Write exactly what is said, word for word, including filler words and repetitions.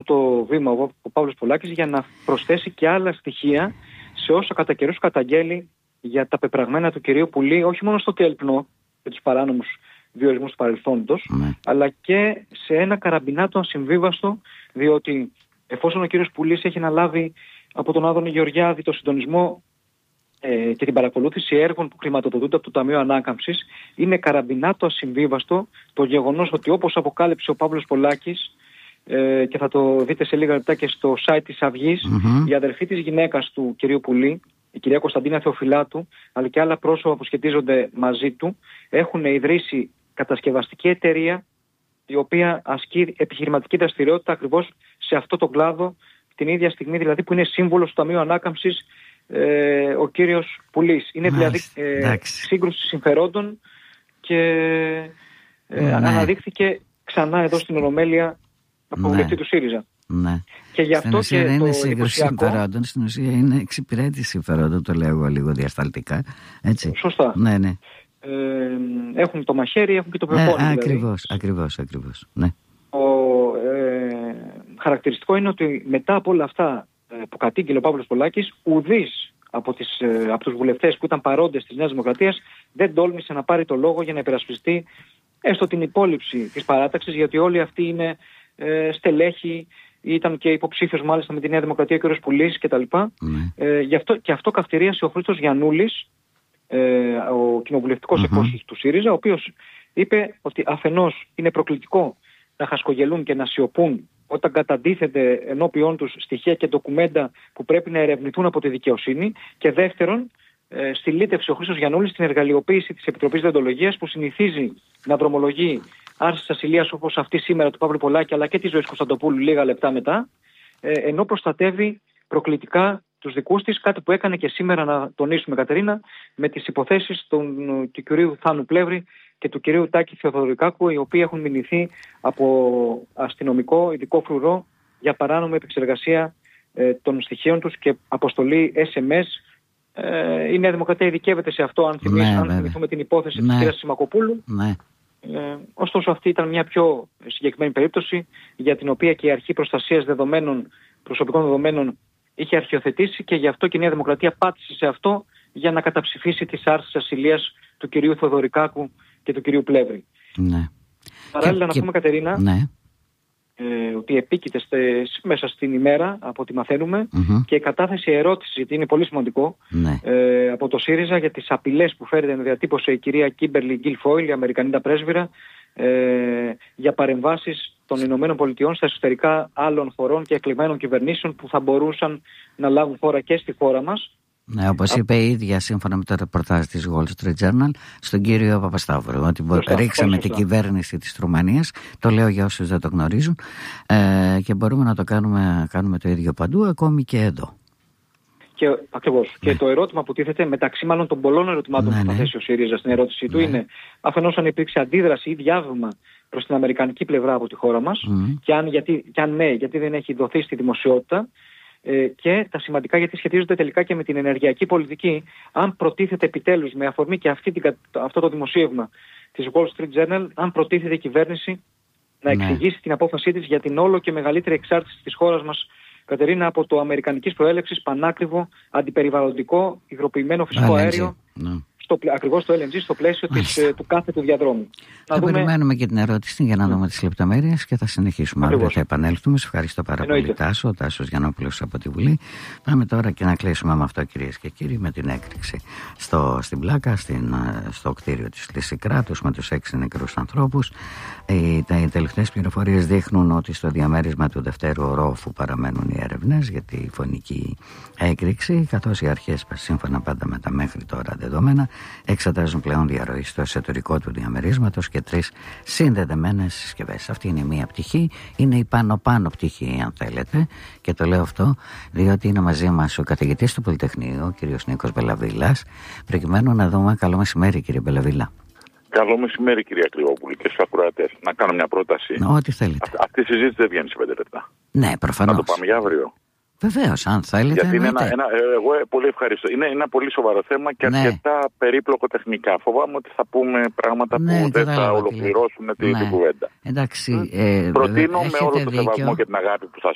το βήμα ο Παύλος Πολάκης για να προσθέσει και άλλα στοιχεία σε όσα κατά καιρούς καταγγέλει για τα πεπραγμένα του κυρίου Πουλή, όχι μόνο στο Κέλπνο και τους παράνομους διορισμούς του παρελθόντος, mm. αλλά και σε ένα καραμπινάτο ασυμβίβαστο, διότι εφόσον ο κύριος Πουλής έχει αναλάβει από τον Άδωνη Γεωργιάδη το συντονισμό ε, και την παρακολούθηση έργων που χρηματοδοτούνται από το Ταμείο Ανάκαμψης, είναι καραμπινάτο ασυμβίβαστο το γεγονός ότι, όπως αποκάλυψε ο Παύλος Πολάκης, ε, και θα το δείτε σε λίγα λεπτά και στο site της Αυγής, mm-hmm. η αδερφή της γυναίκας του κυρίου Πουλή, η κυρία Κωνσταντίνα Θεοφυλάτου, αλλά και άλλα πρόσωπα που σχετίζονται μαζί του, έχουν ιδρύσει κατασκευαστική εταιρεία η οποία ασκεί επιχειρηματική δραστηριότητα ακριβώς σε αυτό το κλάδο, την ίδια στιγμή δηλαδή που είναι σύμβολος του Ταμείου Ανάκαμψης ε, ο κύριος Πουλής. Είναι δηλαδή ε, σύγκρουση συμφερόντων και ε, ναι. αναδείχθηκε ξανά εδώ στην Ολομέλεια από βουλευτή του ΣΥΡΙΖΑ. Ναι. Και γι' αυτό στην ουσία και δεν το είναι σύγκρουση συμφερόντων, στην ουσία είναι εξυπηρέτηση συμφερόντων, το λέω εγώ λίγο διασταλτικά. Έτσι. Σωστά. Ναι, ναι. Ε, έχουν το μαχαίρι, έχουν και το πεπόνι. Ε, δηλαδή. Ακριβώς, ακριβώς, ακριβώς. Ναι. Το ε, χαρακτηριστικό είναι ότι μετά από όλα αυτά ε, που κατήγγειλε ο Παύλος Πολάκης, ουδής από, τις, ε, από τους βουλευτές που ήταν παρόντες της Νέας Δημοκρατίας δεν τόλμησε να πάρει το λόγο για να υπερασπιστεί έστω την υπόλοιψη της παράταξης, γιατί όλοι αυτοί είναι ε, στελέχοι, ήταν και υποψήφιος μάλιστα με τη Νέα Δημοκρατία ο κ. Πουλής κτλ. Mm. Ε, γι' αυτό, και αυτό καυτηρίασε ο Χρήστος Γιαννούλης, ε, ο κοινοβουλευτικός mm-hmm. εκπρόσωπος του ΣΥΡΙΖΑ, ο οποίος είπε ότι αφενός είναι προκλητικό να χασκογελούν και να σιωπούν όταν καταντίθεται ενώπιον τους στοιχεία και ντοκουμέντα που πρέπει να ερευνηθούν από τη δικαιοσύνη, και δεύτερον, ε, στυλίτευσε ο Χρήστος Γιαννούλης την εργαλειοποίηση της Επιτροπής Δεοντολογίας που συνηθίζει να δρομολογεί άρσεις ασυλίας όπως αυτή σήμερα του Παύλου Πολάκη αλλά και της Ζωής Κωνσταντοπούλου λίγα λεπτά μετά, ε, ενώ προστατεύει προκλητικά τους δικούς της, κάτι που έκανε και σήμερα, να τονίσουμε Κατερίνα, με τις υποθέσεις των, του κυρίου Θάνου Πλεύρη και του κυρίου Τάκη Θεοδωρικάκου, οι οποίοι έχουν μηνυθεί από αστυνομικό ειδικό φρουρό για παράνομη επεξεργασία ε, των στοιχείων τους και αποστολή ες εμ ες. Ε, η Νέα Δημοκρατία ειδικεύεται σε αυτό, αν, θυμίσ, ναι, αν θυμηθούμε την υπόθεση ναι. της κυρίας Σιμακοπούλου. Ναι. Ε, ωστόσο αυτή ήταν μια πιο συγκεκριμένη περίπτωση για την οποία και η Αρχή Προστασίας Δεδομένων, Προσωπικών Δεδομένων είχε αρχιοθετήσει, και γι' αυτό και η Νέα Δημοκρατία πάτησε σε αυτό για να καταψηφίσει τις άρσεις ασυλίας του κυρίου Θεοδωρικάκου και του κυρίου Πλεύρη. Ναι. Παράλληλα και, να και... πούμε Κατερίνα ναι. ε, ότι επίκειται στε, μέσα στην ημέρα από ό,τι μαθαίνουμε mm-hmm. και κατάθεση ερώτηση, γιατί είναι πολύ σημαντικό, ναι. ε, από το ΣΥΡΙΖΑ για τις απειλές που φέρεται να διατύπωσε η κυρία Κίμπερλι Γκίλφοιλ, η Αμερικανίδα πρέσβυρα, ε, για παρεμβάσεις των Ηνωμένων Πολιτειών στα εσωτερικά άλλων χωρών και εκλεγμένων κυβερνήσεων που θα μπορούσαν να λάβουν χώρα και στη χώρα μας. Ναι, όπως είπε η ίδια σύμφωνα με το ρεπορτάζ της Wall Street Journal στον κύριο Παπασταύρου, ότι σωστά, ρίξαμε σωστά. την κυβέρνηση της Ρουμανίας, το λέω για όσους δεν το γνωρίζουν, ε, και μπορούμε να το κάνουμε, κάνουμε το ίδιο παντού, ακόμη και εδώ. Και, ακριβώς. Ναι. Και το ερώτημα που τίθεται, μεταξύ μάλλον των πολλών ερωτημάτων ναι, που θα θέσει ο ΣΥΡΙΖΑ στην ερώτησή του, ναι. είναι αφενός αν υπήρξε αντίδραση ή διάβημα προς την αμερικανική πλευρά από τη χώρα μας, mm. και, αν, γιατί, και αν ναι, γιατί δεν έχει δοθεί στη δημοσιότητα, ε, και τα σημαντικά γιατί σχετίζονται τελικά και με την ενεργειακή πολιτική, αν προτίθεται επιτέλους με αφορμή και αυτή την, αυτό το δημοσίευμα της Wall Street Journal, αν προτίθεται η κυβέρνηση να ναι. εξηγήσει την απόφασή της για την όλο και μεγαλύτερη εξάρτηση της χώρας μας, Κατερίνα, από το αμερικανικής προέλευσης πανάκριβο αντιπεριβαλλοντικό υγροποιημένο φυσικό αέριο, ναι. στο, ακριβώς το ελ εν τζι στο πλαίσιο της, του κάθε του διαδρόμου. Θα να δούμε... περιμένουμε και την ερώτηση για να mm. δούμε τις λεπτομέρειες και θα συνεχίσουμε. Αύριο θα επανέλθουμε. Σε ευχαριστώ πάρα Εννοείται. πολύ, Τάσο. Ο Τάσος Γιαννόπουλος από τη Βουλή. Πάμε τώρα και να κλείσουμε με αυτό, κυρίες και κύριοι, με την έκρηξη στο, στην Πλάκα, στην, στο κτίριο της Λυσικράτους, με τους έξι νεκρούς ανθρώπους. Οι, τα, οι τελευταίες πληροφορίες δείχνουν ότι στο διαμέρισμα του δευτέρου ορόφου παραμένουν οι έρευνες για τη φωνική έκρηξη, καθώς οι αρχές, σύμφωνα πάντα με τα μέχρι τώρα δεδομένα, εξετάζουν πλέον διαρροή στο εσωτερικό του διαμερίσματος και τρεις συνδεδεμένες συσκευές. Αυτή είναι η μία πτυχή, είναι η πάνω-πάνω πτυχή, αν θέλετε, και το λέω αυτό διότι είναι μαζί μας ο καθηγητής του Πολυτεχνείου, ο κ. Νίκος Μπελαβίλας, προκειμένου να δούμε. Καλό μεσημέρι, κύριε Μπελαβίλα. Καλό μεσημέρι, κυρία Κρυβόπουλη, και στους ακροατές. Να κάνω μια πρόταση. Ό,τι θέλετε. Α, αυτή η συζήτηση δεν βγαίνει σε πέντε λεπτά. Ναι, προφανώς. Να το πάμε για αύριο. Βεβαίως, αν θέλετε. Γιατί είναι ένα, ένα, εγώ πολύ ευχαριστώ. Είναι ένα πολύ σοβαρό θέμα και ναι. αρκετά περίπλοκο τεχνικά. Φοβάμαι ότι θα πούμε πράγματα ναι, που δεν θα ολοκληρώσουν ναι. την κουβέντα. Εντάξει. Ε, Προτείνω με όλο το σεβασμό και την αγάπη που σας